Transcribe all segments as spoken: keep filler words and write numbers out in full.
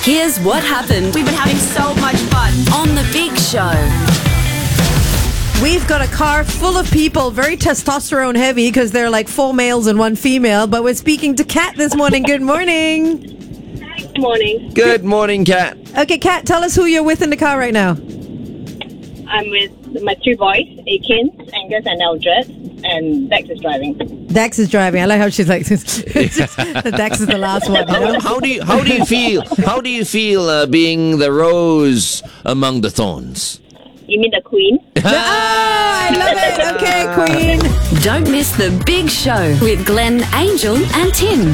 Here's what happened We've been having so much fun. on The Big Show. We've got a car full of people, very testosterone heavy because they're like four males and one female. But we're speaking to Kat this morning. Good morning. Good morning. Good morning, Kat. Okay, Kat, tell us who you're with in the car right now. I'm with my two boys, Akin, Angus, and Eldred, and Dex is driving. Dax is driving. I like how she's like, Dax is the last one. You know? How, how do you how do you feel? How do you feel uh, being the rose among the thorns? You mean the Queen? Ah, I love it. Okay, Queen. Don't miss The Big Show with Glenn, Angel and Tim.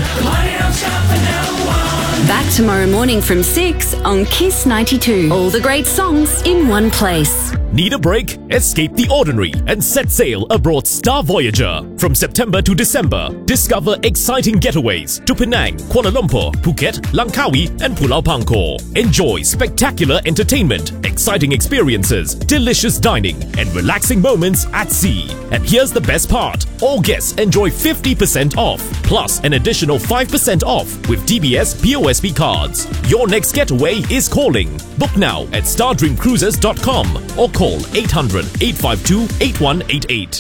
Back tomorrow morning from six on Kiss ninety-two. All the great songs in one place. Need a break? Escape the ordinary and set sail aboard Star Voyager. From September to December, discover exciting getaways to Penang, Kuala Lumpur, Phuket, Langkawi and Pulau Pangkor. Enjoy spectacular entertainment, exciting experiences, delicious dining and relaxing moments at sea. And here's the best part. All guests enjoy fifty percent off, plus an additional five percent off with D B S P O S B cards. Your next getaway is calling. Book now at stardream cruises dot com or call eight hundred, eight five two, eight one eight eight.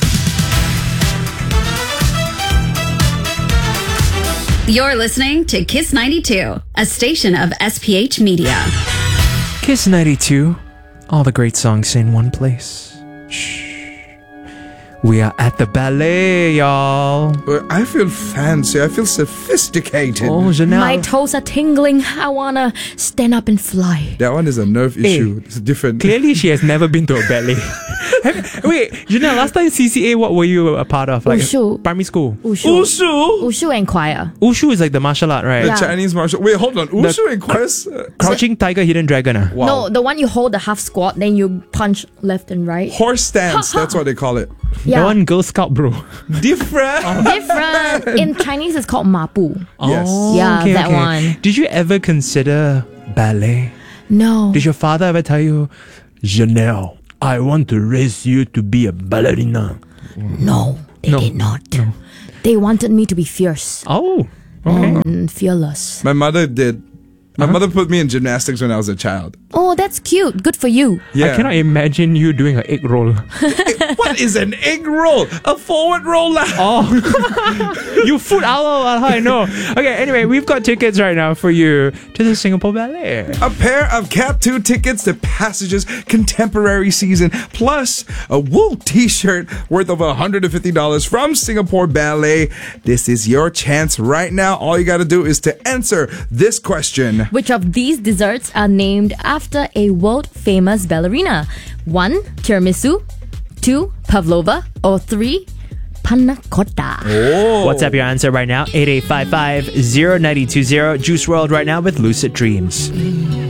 You're listening to Kiss ninety-two, a station of S P H Media. Kiss ninety-two, all the great songs in one place. Shh. We are at the ballet, y'all. Uh, I feel fancy. I feel sophisticated. Oh, Janelle. My toes are tingling. I wanna stand up and fly. That one is a nerve issue. It's different. Clearly, she has never been to a ballet. Have- Wait, Janelle, last time C C A, what were you a part of? Like Wushu. Primary school. Wushu. Wushu? Wushu and choir. Wushu is like the martial art, right? The Yeah. Chinese martial. Wait, hold on. Wushu and Quest. Uh, Crouching Tiger, Hidden Dragon. Ah. wow. No, the one you hold the half squat, then you punch left and right. Horse stance. That's what they call it. The Yeah. one Girl Scout, bro. Different. Different. In Chinese, it's called mapu. Yes. Oh, Yeah, okay, that okay. one. Did you ever consider ballet? No. Did your father ever tell you, Janelle, I want to raise you to be a ballerina? No, they No. did not. They wanted me to be fierce Oh, okay. and fearless. My mother did. My mother put me in gymnastics when I was a child. Oh, that's cute. Good for you. Yeah. I cannot imagine you doing an egg roll. What is an egg roll? A forward roller. Oh, you foot owl, how I know. Okay, anyway, we've got tickets right now for you to the Singapore Ballet. A pair of Cap two tickets to Passages Contemporary Season, plus a wool t-shirt worth over one hundred fifty dollars from Singapore Ballet. This is your chance right now. All you got to do is to answer this question. Which of these desserts are named after a world famous ballerina? One, tiramisu. Two, pavlova. Or three, panna cotta. Oh. WhatsApp your answer right now, eight eight five five, zero nine two zero. Juice World right now with Lucid Dreams.